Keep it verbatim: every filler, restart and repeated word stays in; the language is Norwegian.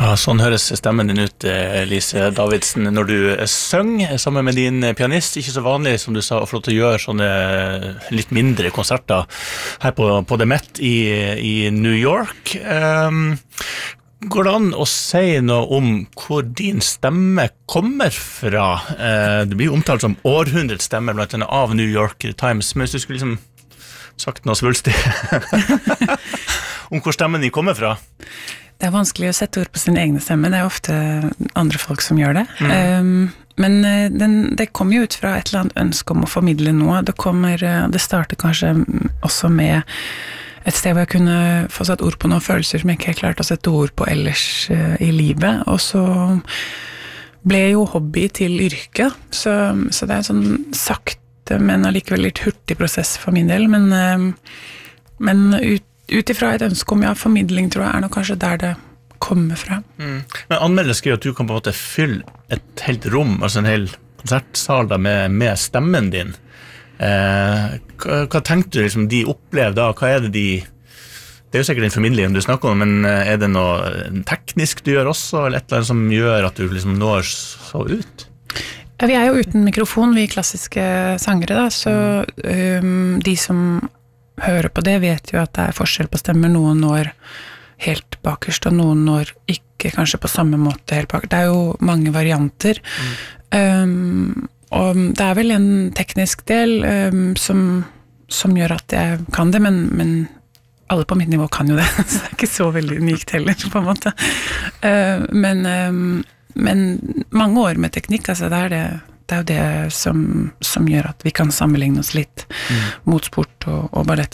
Ja, sånn høres stemmen din ut, Lise Davidsen, når du synger sammen med din pianist. Ikke så vanlig, som du sa, å få lov til å gjøre sånne litt mindre konserter her på, på The Met i, i New York. Um, går det an å si noe om hvor din stemme kommer fra? Uh, det blir jo omtalt som århundrets stemme, blant annet av New York Times, men hvis du skulle liksom sagt noe svulstig om hvor stemmen din kommer fra? Det er vanskelig å sette ord på sin egne stemme, det er ofte andre folk som gjør det. Mm. Um, men den, det kommer jo ut fra et eller annet ønske om å formidle noe. Det, kommer, det starter kanskje også med et sted hvor jeg kunne få satt ord på noen følelser som jeg ikke har klart å sette ord på ellers uh, i livet. Og så ble jo hobby til yrke, så, så det er en sånn sakte, men allikevel litt hurtig prosess for min del. Men, uh, men ut Utifra et ønske om ja, formidling, tror jeg, er nok kanskje der det kommer fra. Mm. Men anmelder skriver at du kan på en måte fylle et helt rom, altså en hel konsertsal da, med, med stemmen din. Eh, hva, hva tenkte du liksom, de opplever da? Hva er det de... Det er jo sikkert en formidling du snakker om, men er det noe teknisk du gjør også, eller et eller annet som gjør at du liksom når så ut? Ja, vi er jo uten mikrofon, vi klassiske sangere da, så um, de som hører på det, vet jo at det er forskjell på stemmer. Noen når helt bakerst, og noen når ikke kanskje på samme måte helt bakerst. Det er jo mange varianter. Mm. Um, og det er vel en teknisk del um, som, som gjør at jeg kan det, men, men alle på mitt nivå kan jo det, så det er ikke så veldig unikt heller, på en måte. Uh, men, um, men mange år med teknikk, altså det er det Det er jo det som, som gjør at vi kan sammenligne oss litt mm. mot sport og, og ballett